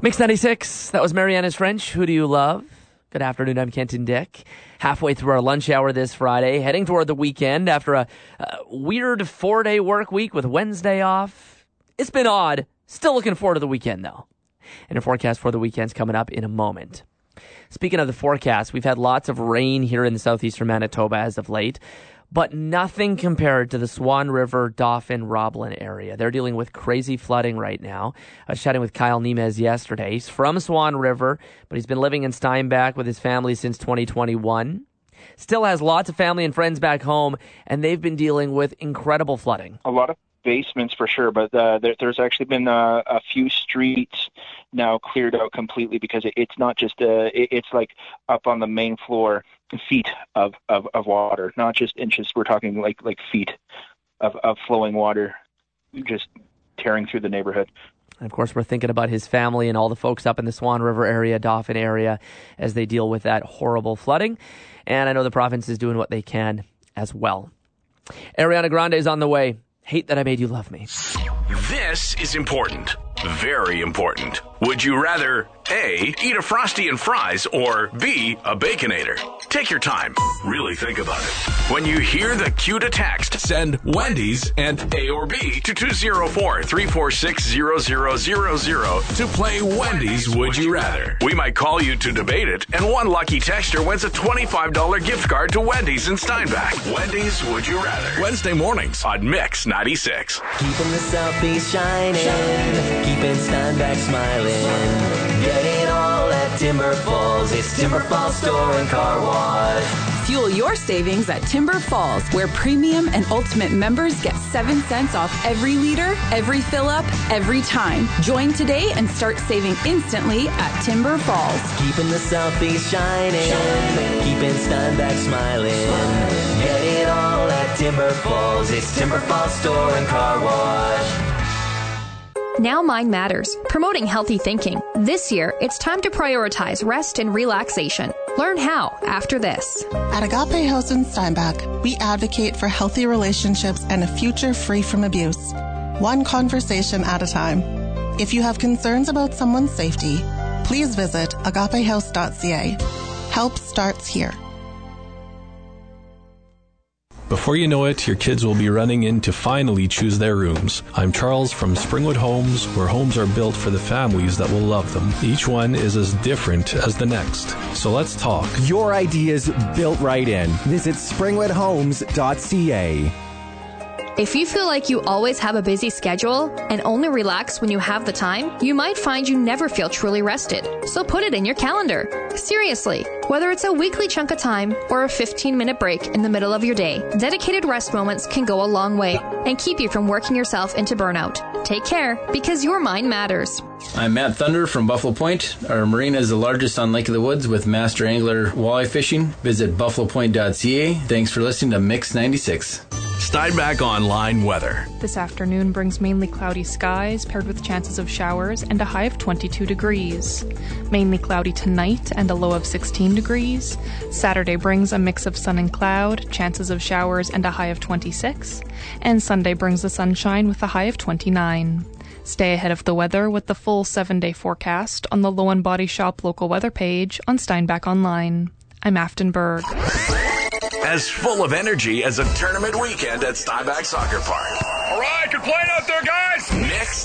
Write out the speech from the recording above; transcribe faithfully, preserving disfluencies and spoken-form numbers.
Mix ninety-six, that was Mariana's French. Who do you love? Good afternoon, I'm Kenton Dick. Halfway through our lunch hour this Friday, heading toward the weekend after a, a weird four-day work week with Wednesday off. It's been odd. Still looking forward to the weekend, though. And a forecast for the weekend's coming up in a moment. Speaking of the forecast, we've had lots of rain here in southeastern Manitoba as of late, but nothing compared to the Swan River, Dauphin, Roblin area. They're dealing with crazy flooding right now. I was chatting with Kyle Nemez yesterday. He's from Swan River, but he's been living in Steinbach with his family since twenty twenty-one. Still has lots of family and friends back home, and they've been dealing with incredible flooding. A lot of basements for sure, but uh, there, there's actually been uh, a few streets now cleared out completely because it, it's not just, uh, it, it's like up on the main floor, feet of, of, of water, not just inches. We're talking like like feet of, of flowing water just tearing through the neighborhood. And of course, we're thinking about his family and all the folks up in the Swan River area, Dauphin area, as they deal with that horrible flooding. And I know the province is doing what they can as well. Ariana Grande is on the way. Hate That I Made You Love Me. This is important. Very important. Would you rather A, eat a Frosty and fries, or B, a Baconator? Take your time. Really think about it. When you hear the cue to text, send Wendy's and A or B to two zero four, three four six, zero zero zero zero to play Wendy's Would You Rather. We might call you to debate it, and one lucky texter wins a twenty-five dollars gift card to Wendy's in Steinbach. Wendy's Would You Rather. Wednesday mornings on Mix ninety-six. Keeping the Southeast shining, shining. Keeping Steinbach smiling. Get it all at Timber Falls. It's Timber Falls Store and Car Wash. Fuel your savings at Timber Falls, where premium and ultimate members get seven cents off every liter, every fill-up, every time. Join today and start saving instantly at Timber Falls. Keeping the Southeast shining, shining. Keeping Steinbach smiling. smiling. Get it all at Timber Falls. It's Timber Falls Store and Car Wash. Now Mind Matters, promoting healthy thinking. This year, it's time to prioritize rest and relaxation. Learn how after this. At Agape House in Steinbach, we advocate for healthy relationships and a future free from abuse. One conversation at a time. If you have concerns about someone's safety, please visit agape house dot c a. Help starts here. Before you know it, your kids will be running in to finally choose their rooms. I'm Charles from Springwood Homes, where homes are built for the families that will love them. Each one is as different as the next. So let's talk. Your ideas built right in. Visit springwood homes dot c a. If you feel like you always have a busy schedule and only relax when you have the time, you might find you never feel truly rested. So put it in your calendar. Seriously, whether it's a weekly chunk of time or a fifteen-minute break in the middle of your day, dedicated rest moments can go a long way and keep you from working yourself into burnout. Take care, because your mind matters. I'm Matt Thunder from Buffalo Point. Our marina is the largest on Lake of the Woods with master angler walleye fishing. Visit buffalo point dot c a. Thanks for listening to Mix ninety-six. Steinbach Online weather. This afternoon brings mainly cloudy skies paired with chances of showers and a high of twenty-two degrees. Mainly cloudy tonight and a low of sixteen degrees. Saturday brings a mix of sun and cloud, chances of showers and a high of twenty-six. And Sunday brings the sunshine with a high of twenty-nine. Stay ahead of the weather with the full seven-day forecast on the Low and Body Shop local weather page on Steinbach Online. I'm Afton Berg. As full of energy as a tournament weekend at Steinbach Soccer Park. All right, good playing out there, guys. Next.